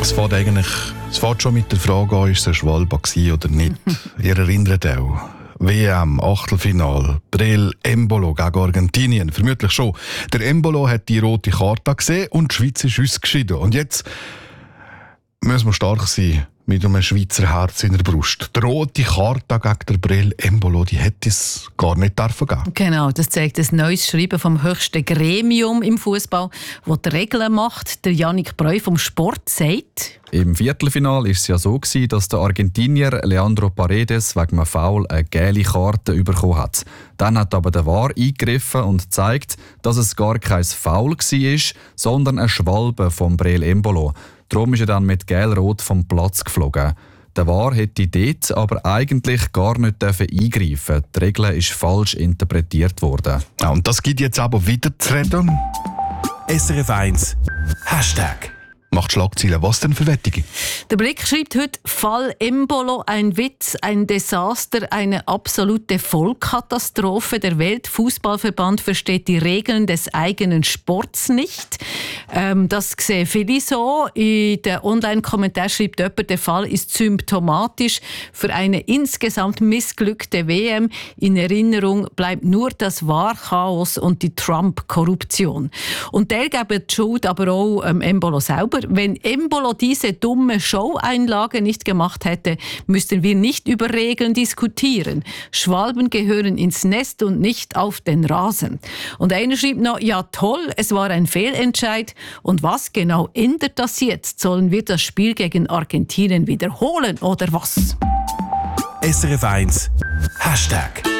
Es fängt schon mit der Frage an, ist es ein Schwalbe oder nicht. Ihr erinnert auch. WM, Achtelfinal, Breel Embolo gegen Argentinien. Vermutlich schon. Der Embolo hat die rote Karte gesehen und die Schweiz ist ausgeschieden. Und jetzt müssen wir stark sein mit einem Schweizer Herz in der Brust. Die rote Karte gegen den Breel Embolo, die hätte es gar nicht dürfen geben. Genau, das zeigt ein neues Schreiben vom höchsten Gremium im Fußball, das die Regeln macht. Der Yannick Breu vom Sport sagt: Im Viertelfinal war es ja so, dass der Argentinier Leandro Paredes wegen einem Foul eine gelbe Karte bekommen hat. Dann hat aber der VAR eingegriffen und gezeigt, dass es gar kein Foul war, sondern eine Schwalbe vom Breel Embolo. Darum ist er dann mit Gelb-Rot vom Platz geflogen. Der VAR hätte dort aber eigentlich gar nicht eingreifen. Die Regel ist falsch interpretiert worden. Ja, und das gibt jetzt aber wieder zu reden. SRF 1 Hashtag Macht Schlagzeilen. Was denn für Wettige? Der Blick schreibt heute: Fall Embolo, ein Witz, ein Desaster, eine absolute Vollkatastrophe. Der Weltfußballverband versteht die Regeln des eigenen Sports nicht. Das sehen viele so. In den Online-Kommentaren schreibt jemand, der Fall ist symptomatisch für eine insgesamt missglückte WM. In Erinnerung bleibt nur das VAR-Chaos und die Trump-Korruption. Und der gibt die Schuld aber auch Embolo selber. Wenn Embolo diese dumme Show-Einlage nicht gemacht hätte, müssten wir nicht über Regeln diskutieren. Schwalben gehören ins Nest und nicht auf den Rasen. Und einer schreibt noch: Ja toll, es war ein Fehlentscheid. Und was genau ändert das jetzt? Sollen wir das Spiel gegen Argentinien wiederholen oder was? SRF 1 Hashtag